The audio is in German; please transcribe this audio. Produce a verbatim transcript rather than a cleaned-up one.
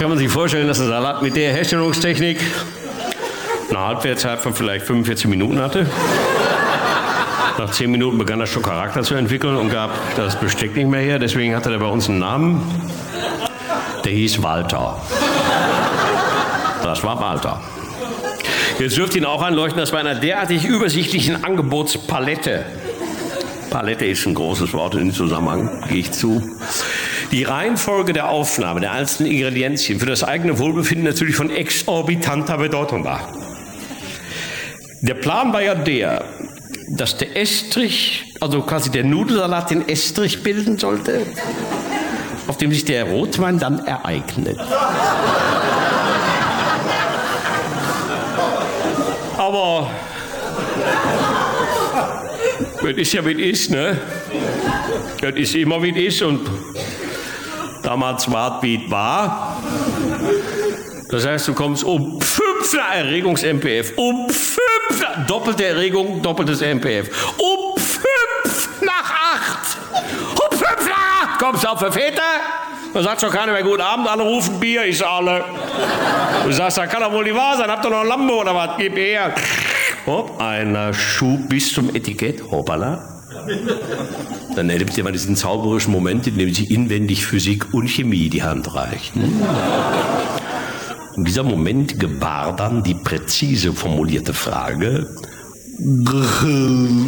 kann man sich vorstellen, dass ein Salat mit der Herstellungstechnik eine Halbwertszeit von vielleicht fünfundvierzig Minuten hatte. Nach zehn Minuten begann er schon Charakter zu entwickeln und gab das Besteck nicht mehr her. Deswegen hatte er bei uns einen Namen. Der hieß Walter. Das war Walter. Jetzt dürfte Ihnen auch einleuchten, dass bei einer derartig übersichtlichen Angebotspalette, Palette ist ein großes Wort in dem Zusammenhang, gehe ich zu, die Reihenfolge der Aufnahme der einzelnen Ingredienzien für das eigene Wohlbefinden natürlich von exorbitanter Bedeutung war. Der Plan war ja der, dass der Estrich, also quasi der Nudelsalat, den Estrich bilden sollte, auf dem sich der Rotwein dann ereignet. Aber das ist ja wie es ist, ne? Das ist immer wie es ist und damals war es wie es war. Das heißt, du kommst um fünf nach Erregungs-M P F, um fünf nach, doppelte Erregung, doppeltes M P F, um fünf nach acht, um fünf nach acht kommst du auf der Väter, dann sagt schon keiner mehr guten Abend, alle rufen Bier, ich sag alle. Du sagst, das kann doch wohl nicht wahr sein, habt ihr noch eine Lampe oder was, gib her. Hopp, einer Schub bis zum Etikett, hoppala. Dann erlebt ihr mal diesen zauberischen Moment, in dem sich inwendig Physik und Chemie die Hand reichen. Und dieser Moment gebar dann die präzise formulierte Frage,